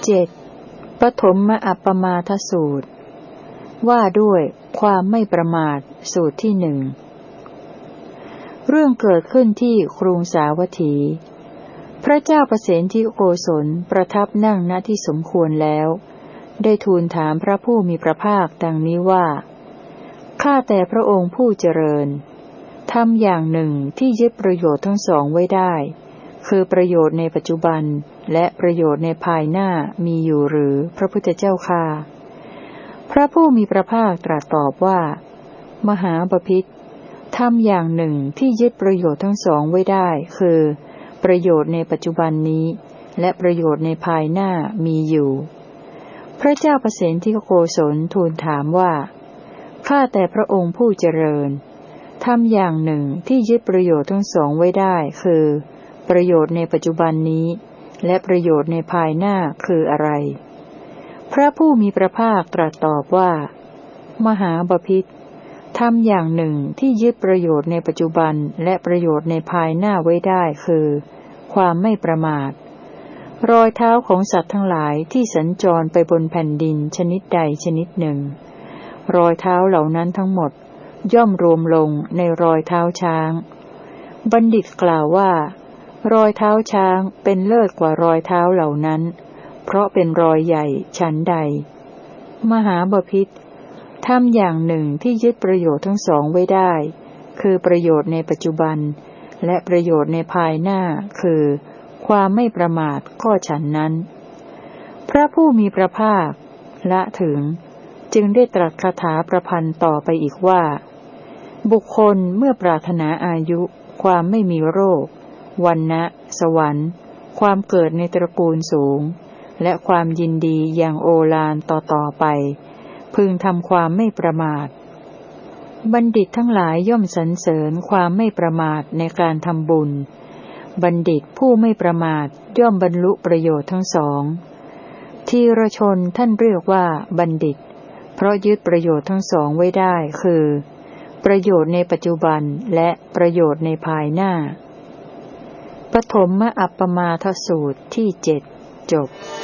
7. ปฐมอัปปมาทสูตรว่าด้วยความไม่ประมาทสูตรที่หนึ่งเรื่องเกิดขึ้นที่กรุงสาวัตถีพระเจ้าประเสนที่โกศลประทับนั่งณที่สมควรแล้วได้ทูลถามพระผู้มีพระภาคดังนี้ว่าข้าแต่พระองค์ผู้เจริญทำอย่างหนึ่งที่ยึดประโยชน์ทั้งสองไว้ได้คือประโยชน์ในปัจจุบันและประโยชน์ในภายหน้ามีอยู่หรือพระพุทธเจ้าข้าพระผู้มีพระภาคตรัสตอบว่ามหาบพิตรทำอย่างหนึ่งที่ยึดประโยชน์ทั้งสองไว้ได้คือประโยชน์ในปัจจุบันนี้และประโยชน์ในภายหน้ามีอยู่พระเจ้าประเสนที่โกศลทูลถามว่าข้าแต่พระองค์ผู้เจริญทำอย่างหนึ่งที่ยึดประโยชน์ทั้งสองไว้ได้คือประโยชน์ในปัจจุบันนี้และประโยชน์ในภายหน้าคืออะไรพระผู้มีพระภาคตรัสตอบว่ามหาบพิตรทำอย่างหนึ่งที่ยึดประโยชน์ในปัจจุบันและประโยชน์ในภายหน้าไว้ได้คือความไม่ประมาทรอยเท้าของสัตว์ทั้งหลายที่สัญจรไปบนแผ่นดินชนิดใดชนิดหนึ่งรอยเท้าเหล่านั้นทั้งหมดย่อมรวมลงในรอยเท้าช้างบัณฑิตกล่าวว่ารอยเท้าช้างเป็นเลิศกว่ารอยเท้าเหล่านั้นเพราะเป็นรอยใหญ่ฉันใดมหาบพิตรทำอย่างหนึ่งที่ยึดประโยชน์ทั้งสองไว้ได้คือประโยชน์ในปัจจุบันและประโยชน์ในภายหน้าคือความไม่ประมาทก็ฉันนั้นพระผู้มีพระภาคละถึงจึงได้ตรัสคาถาประพันธ์ต่อไปอีกว่าบุคคลเมื่อปรารถนาอายุความไม่มีโรควรรณะสวรรค์ความเกิดในตระกูลสูงและความยินดีอย่างโอฬารต่อไปพึงทำความไม่ประมาทบัณฑิตทั้งหลายย่อมสรรเสริญความไม่ประมาทในการทำบุญบัณฑิตผู้ไม่ประมาทย่อมบรรลุประโยชน์ทั้งสองทีรชนท่านเรียกว่าบัณฑิตเพราะยึดประโยชน์ทั้งสองไว้ได้คือประโยชน์ในปัจจุบันและประโยชน์ในภายหน้าปฐมอัปปมาทสูตรที่7จบ